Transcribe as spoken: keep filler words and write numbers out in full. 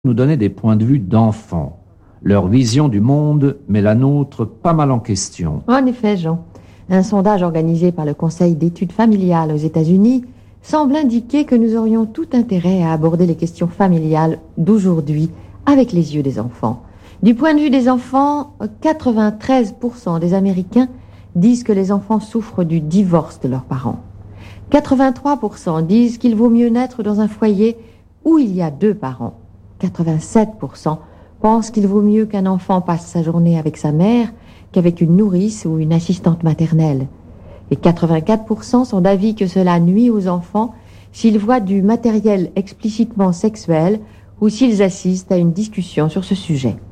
nous donner des points de vue d'enfants. Leur vision du monde met la nôtre pas mal en question. En effet, Jean. Un sondage organisé par le Conseil d'études familiales aux États-Unis semble indiquer que nous aurions tout intérêt à aborder les questions familiales d'aujourd'hui avec les yeux des enfants. Du point de vue des enfants, quatre-vingt-treize pour cent des Américains disent que les enfants souffrent du divorce de leurs parents. quatre-vingt-trois pour cent disent qu'il vaut mieux naître dans un foyer où il y a deux parents. quatre-vingt-sept pour cent pensent qu'il vaut mieux qu'un enfant passe sa journée avec sa mère qu'avec une nourrice ou une assistante maternelle. Et quatre-vingt-quatre pour cent sont d'avis que cela nuit aux enfants s'ils voient du matériel explicitement sexuel ou s'ils assistent à une discussion sur ce sujet.